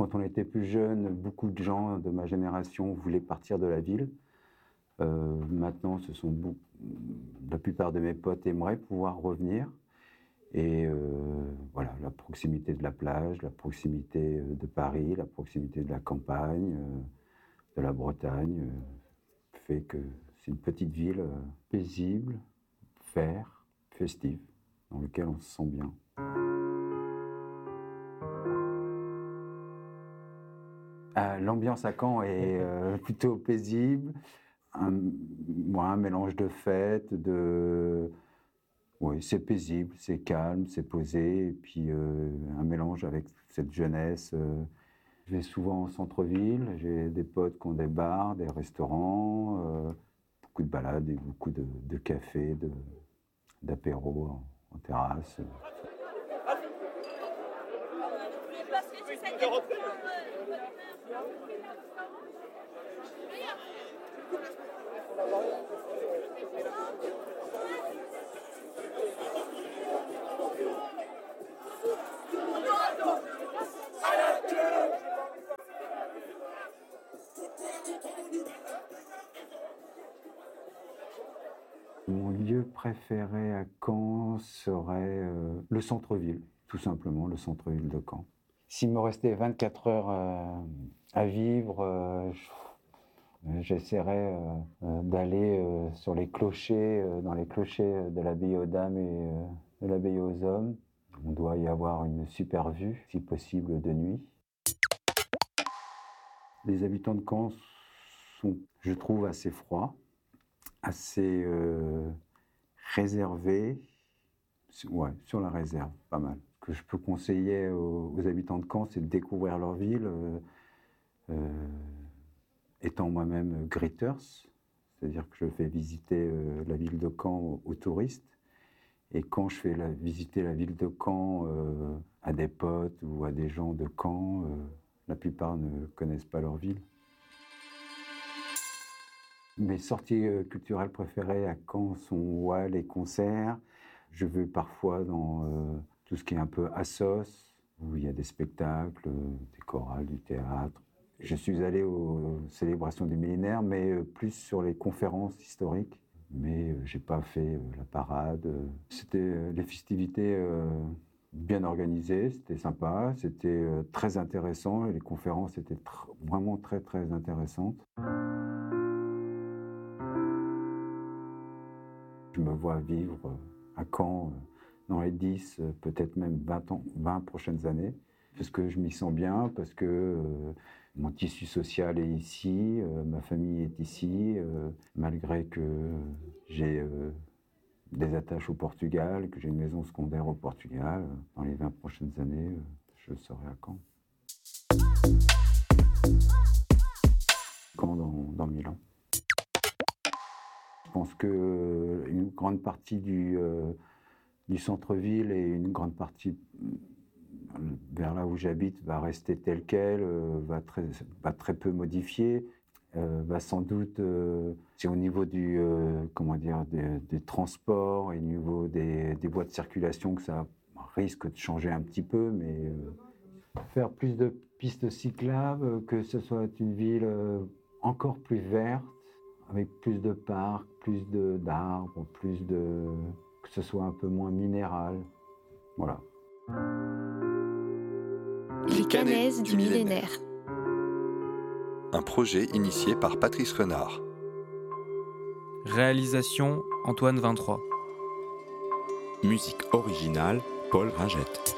Quand on était plus jeune, beaucoup de gens de ma génération voulaient partir de la ville. Maintenant, la plupart de mes potes aimeraient pouvoir revenir. Et voilà, la proximité de la plage, la proximité de Paris, la proximité de la campagne, de la Bretagne, fait que c'est une petite ville paisible, verte, festive, dans laquelle on se sent bien. L'ambiance à Caen est plutôt paisible, un mélange de fêtes, oui, c'est paisible, c'est calme, c'est posé, et puis un mélange avec cette jeunesse. Je vais souvent au centre-ville, j'ai des potes qui ont des bars, des restaurants, beaucoup de balades et beaucoup de cafés, d'apéros en terrasse. Mon lieu préféré à Caen serait le centre-ville, tout simplement, le centre-ville de Caen. S'il me restait 24 heures à vivre, j'essaierais d'aller sur les clochers, dans les clochers de l'abbaye aux Dames et de l'abbaye aux Hommes. On doit y avoir une super vue, si possible de nuit. Les habitants de Caen sont, je trouve, assez froids, assez réservés. Ouais, sur la réserve, pas mal. Ce que je peux conseiller aux habitants de Caen, c'est de découvrir leur ville. Étant moi-même greeters, c'est-à-dire que je fais visiter la ville de Caen aux touristes. Et quand je fais visiter la ville de Caen à des potes ou à des gens de Caen, la plupart ne connaissent pas leur ville. Mes sorties culturelles préférées à Caen sont les concerts. Je vais parfois dans tout ce qui est un peu assos, où il y a des spectacles, des chorales, du théâtre. Je suis allé aux célébrations du millénaire, mais plus sur les conférences historiques. Mais j'ai pas fait la parade. C'était les festivités bien organisées, c'était sympa, c'était très intéressant et les conférences étaient vraiment très très intéressantes. Je me vois vivre à Caen dans les 10, peut-être même 20 prochaines années, parce que je m'y sens bien, parce que mon tissu social est ici, ma famille est ici, malgré que j'ai des attaches au Portugal, que j'ai une maison secondaire au Portugal. Dans les 20 prochaines années, je serai à Caen. Caen dans 1000 ans. Je pense qu'une grande partie du centre-ville et une grande partie vers là où j'habite va rester telle qu'elle, va très peu modifier, va sans doute, c'est au niveau des transports et au niveau des voies de circulation que ça risque de changer un petit peu, mais faire plus de pistes cyclables, que ce soit une ville encore plus verte, avec plus de parcs, plus d'arbres, que ce soit un peu moins minéral. Voilà. Les Canaises du millénaire. Un projet initié par Patrice Renard. Réalisation Antoine 23. Musique originale Paul Ringette.